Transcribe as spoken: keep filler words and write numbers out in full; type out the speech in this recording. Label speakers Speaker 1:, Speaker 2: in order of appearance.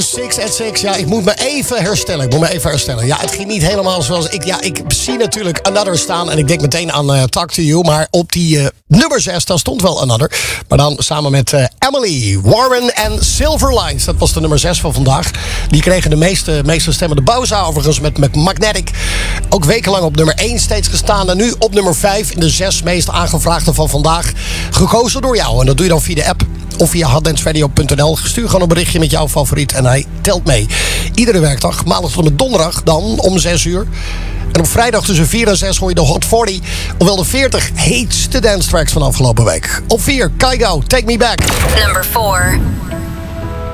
Speaker 1: Six at Six. Ja, ik moet me even herstellen. Ik moet me even herstellen. Ja, het ging niet helemaal zoals ik... Ja, ik zie natuurlijk Another staan. En ik denk meteen aan uh, Talk to You. Maar op die uh, nummer zes, daar stond wel Another. Maar dan samen met uh, Emily, Warren en Silver Lines. Dat was de nummer zes van vandaag. Die kregen de meeste, meeste stemmen. De Bowza overigens met, met Magnetic. Ook wekenlang op nummer één steeds gestaan. En nu op nummer vijf in de zes meest aangevraagde van vandaag. Gekozen door jou. En dat doe je dan via de app. Of via hotdanceradio punt n l. Stuur gewoon een berichtje met jouw favoriet en hij telt mee. Iedere werkdag, maandag tot en met donderdag, dan om zes uur. En op vrijdag tussen vier en zes hoor je de Hot veertig. Ofwel de veertig heetste dance tracks van afgelopen week. Op vier, Kygo, Take Me Back.
Speaker 2: Number four.